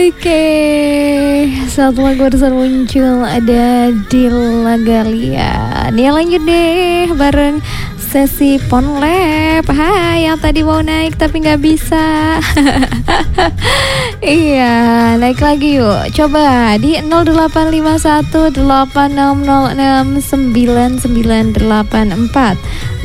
Oke, satu lagu barusan muncul ada Dila Galia. Nih lanjut deh bareng sesi Ponlab. Hai yang tadi mau naik tapi gak bisa. Iya, naik lagi yuk. Coba di 085186069984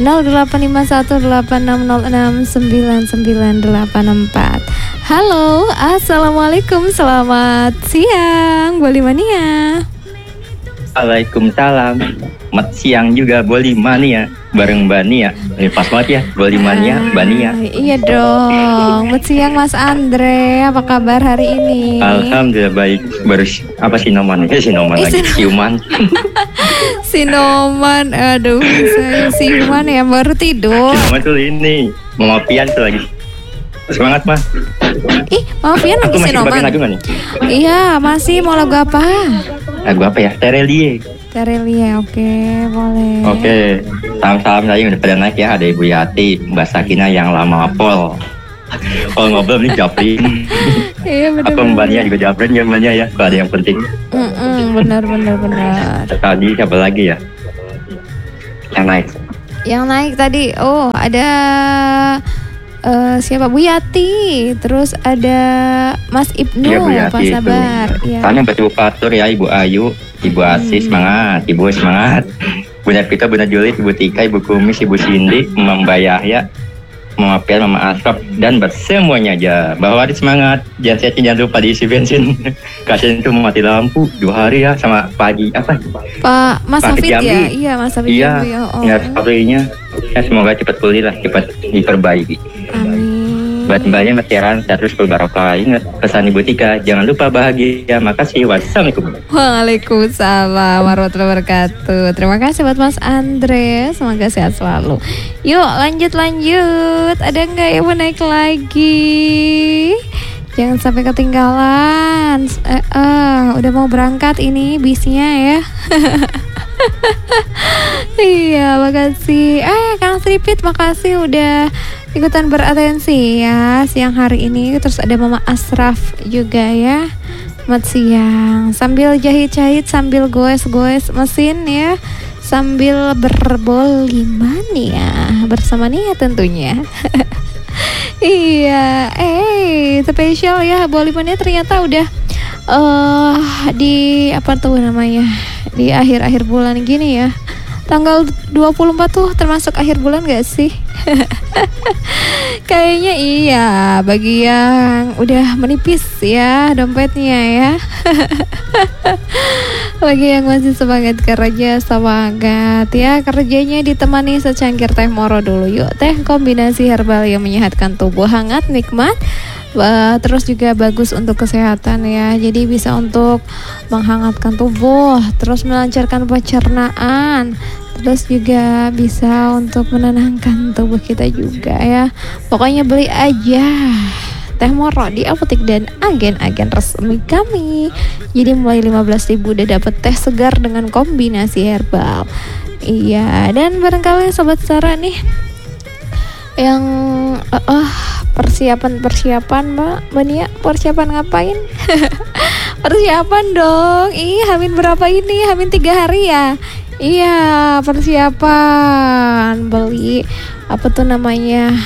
085186069984. Halo, assalamualaikum, selamat siang, Boli Mania. Waalaikumsalam, selamat siang juga Boli Mania bareng Mbak Nia. Pas banget ya, Boli Mania, Mbak Nia. Iya dong, selamat siang Mas Andre, apa kabar hari ini? Alhamdulillah baik. Baru apa Sinoman lagi? Siuman. Sinoman, aduh, saya Siuman ya baru tidur. Sinoman tuh ini, Mama Pian tuh lagi. Semangat Mas. Ih, Mama Pian lagi Sinoman. Aku masih Sinoman. lagu gak nih? Iya, masih mau lagu apa? Lagu apa ya? Terelie. Terelie, oke, boleh. Oke, salam-salam lagi udah pada naik ya. Ada Ibu Yati, Mbak Sakina yang lama pol. Kalau ngobrol nih Japrin. Iya benar. Apa Mbak Nia juga Japrin ya Mbak Nia ya. Kalau ada yang penting. Benar. Tadi siapa lagi ya? Yang naik. Yang naik tadi, oh ada siapa, Bu Yati, terus ada Mas Ibnu, Ya, Bu Yati Pak Sabar. itu. Ya. Tanya betul Fatur ya, Ibu Ayu, Ibu Asi semangat, Ibu semangat. Bunda Pita, Bunda Julit, Ibu Tika, Ibu Kumis, Ibu Cindy, Mbak Yahya, Mama Pian, Mama Asraf, dan buat semuanya aja. Bahwa hari semangat, jangan lupa diisi bensin. Kasian itu mati lampu 2 hari ya, sama pagi apa? Pak Mas Pak Hafid Jambi. ya, iya Mas Hafid Iya, Jambi, oh. ya satunya. Ya semoga cepat pulih lah, cepat diperbaiki. Amin. Buat mbaknya Matiaran, terus berbarokah. Ingat pesan Ibu Tika, jangan lupa bahagia. Makasih, wassalamualaikum. Waalaikumsalam warahmatullahi wabarakatuh. Terima kasih buat Mas Andre, semoga sehat selalu. Yuk lanjut. Ada nggak yang mau naik lagi? Jangan sampai ketinggalan. Udah mau berangkat ini bisnya ya. Iya, makasih. Kang Sripit, makasih udah ikutan beratensi ya siang hari ini. Terus ada Mama Asraf juga ya. Selamat siang. Sambil jahit-jahit, sambil goes-goes mesin ya, sambil berboli mania bersama Nia tentunya. Iya, spesial ya Boli Mania ternyata udah di apa tuh namanya, di akhir-akhir bulan gini ya. Tanggal 24 tuh termasuk akhir bulan gak sih? Kayaknya iya, bagi yang udah menipis ya dompetnya ya. Bagi yang masih semangat kerja, semangat ya kerjanya, ditemani secangkir teh moro dulu yuk. Teh kombinasi herbal yang menyehatkan tubuh, hangat, nikmat, terus juga bagus untuk kesehatan ya. Jadi bisa untuk menghangatkan tubuh, terus melancarkan pencernaan, terus juga bisa untuk menenangkan tubuh kita juga ya. Pokoknya beli aja teh moro di apotek dan agen-agen resmi kami. Jadi mulai 15.000 udah dapet teh segar dengan kombinasi herbal. Iya, dan barangkali sobat Sarah nih yang persiapan Mbak Nia, persiapan ngapain? Persiapan dong. Hamin berapa ini? Hamin 3 hari ya. Iya, persiapan beli apa tuh namanya,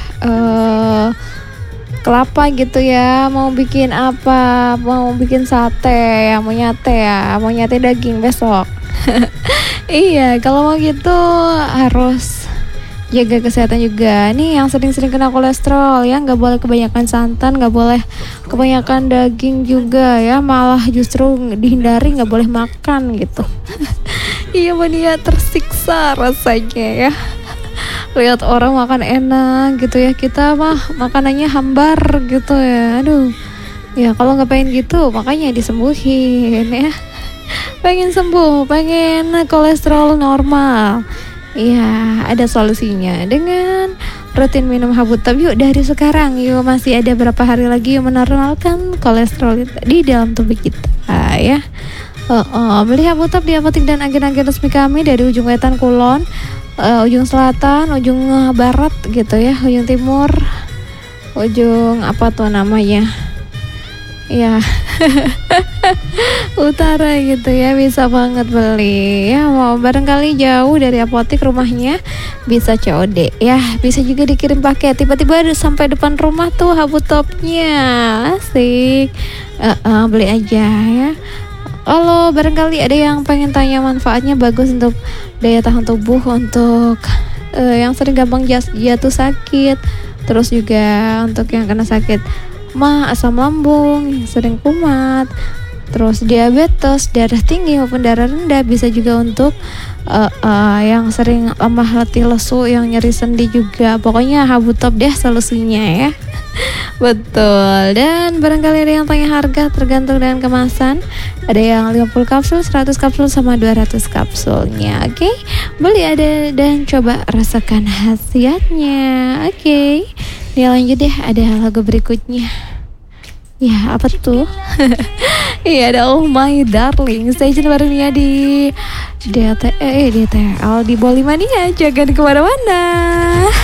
kelapa gitu ya. Mau bikin apa? Mau bikin sate ya, mau nyate daging besok. Iya, kalau mau gitu harus jaga kesehatan juga. Nih yang sering-sering kena kolesterol ya, nggak boleh kebanyakan santan, nggak boleh kebanyakan daging juga ya, malah justru dihindari, nggak boleh makan gitu. Iya Mania, tersiksa rasanya ya lihat orang makan enak gitu ya, kita mah makanannya hambar gitu ya. Aduh ya, kalau nggak pengen gitu makanya disembuhin ya. Pengen sembuh, pengen kolesterol normal, iya, ada solusinya dengan rutin minum Habutab. Yuk dari sekarang, yuk masih ada berapa hari lagi yuk menormalkan kolesterol di dalam tubuh kita ya. Beli Habutab di apotek dan agen-agen resmi kami dari ujung wetan kulon, ujung selatan, ujung barat gitu ya, ujung timur, ujung apa tuh namanya, ya utara gitu ya, bisa banget beli ya. Mau barangkali jauh dari apotek rumahnya, bisa COD ya, bisa juga dikirim paket, tiba-tiba ada sampai depan rumah tuh Habutopnya, asik. Beli aja ya. Kalau barangkali ada yang pengen tanya manfaatnya, bagus untuk daya tahan tubuh, untuk yang sering gampang jatuh sakit, terus juga untuk yang kena sakit asam lambung, yang sering kumat, terus diabetes, darah tinggi maupun darah rendah, bisa juga untuk yang sering lemah letih lesu, yang nyeri sendi juga. Pokoknya Habutop deh solusinya ya. Betul. Dan barangkali ada yang tanya harga, tergantung dengan kemasan. Ada yang 50 kapsul, 100 kapsul sama 200 kapsulnya. Oke, beli ada dan coba rasakan khasiatnya. Oke. Ya lanjut deh, ada lagu berikutnya. Ya, apa tuh? Iya, ada Oh My Darling. Station barunya di DTL di Bolimania. Jangan kemana-mana.